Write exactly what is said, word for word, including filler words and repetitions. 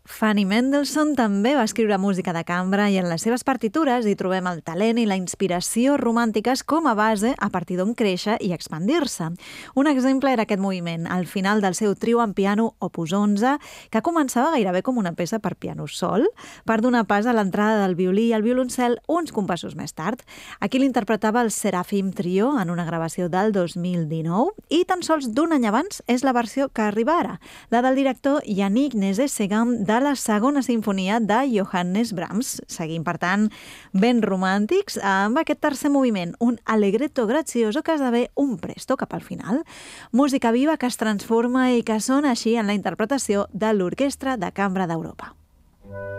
Fanny Mendelssohn també va escriure música de cambra i en les seves partitures hi trobem el talent i la inspiració romàntiques com a base a partir d'on créixer i expandir-se. Un exemple era aquest moviment, al final del seu trio en piano Opus onze, que començava gairebé com una peça per piano sol, per donar pas a l'entrada del violí i el violoncel uns compassos més tard. Aquí l'interpretava el Seraphim Trio en una gravació del dos mil dinou i tan sols d'un any abans és la versió que arriba ara, la del director Yannick Nézet-Séguin de la segona sinfonia de Johannes Brahms. Seguim, per tant, ben romàntics amb aquest tercer moviment, un allegretto grazioso que esdevé un presto cap al final. Música viva que es transforma i que sona així en la interpretació de l'Orquestra de Cambra d'Europa.